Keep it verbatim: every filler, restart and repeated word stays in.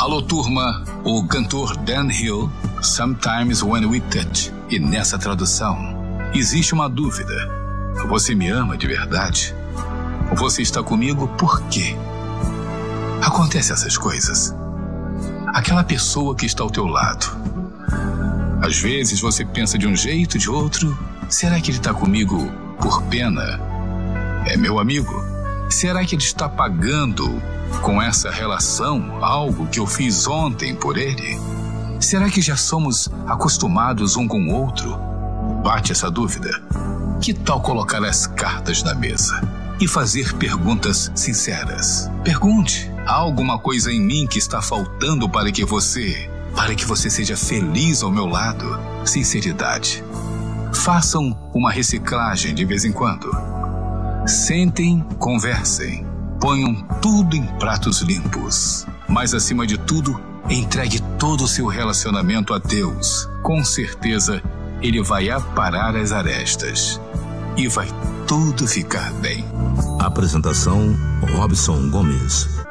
Alô, turma, o cantor Dan Hill, Sometimes When We Touch. E nessa tradução, existe uma dúvida. Você me ama de verdade? Você está comigo por quê? Acontecem essas coisas. Aquela pessoa que está ao teu lado. Às vezes você pensa de um jeito, de outro. Será que ele está comigo por pena? É meu amigo? Será que ele está pagando com essa relação algo que eu fiz ontem por ele? Será que já somos acostumados um com o outro? Bate essa dúvida. Que tal colocar as cartas na mesa e fazer perguntas sinceras? Pergunte: há alguma coisa em mim que está faltando para que você, para que você seja feliz ao meu lado? Sinceridade. Façam uma reciclagem de vez em quando. Sentem, conversem. Ponham tudo em pratos limpos. Mas, acima de tudo, entregue todo o seu relacionamento a Deus. Com certeza, Ele vai aparar as arestas. E vai tudo ficar bem. Apresentação: Robson Gomes.